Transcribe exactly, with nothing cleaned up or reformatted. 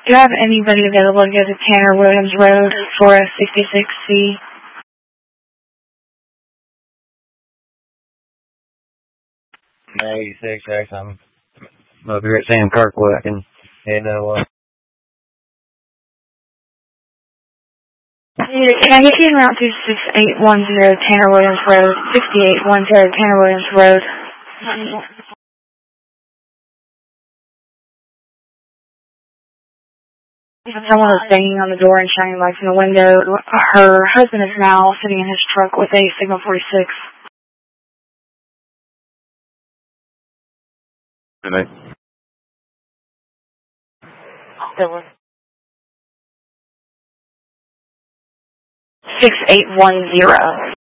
Do you have anybody available to go to Tanner Williams Road for a sixty-six C? eighty-six, X, I'm up here at Sam Kirkwood. I can head that way. Can I get you in route to six eight one zero Tanner Williams Road, sixty-eight ten Tanner Williams Road? Someone was banging on the door and shining lights in the window. Her husband is now sitting in his truck with a Signal forty-six. Good night. six eight one zero.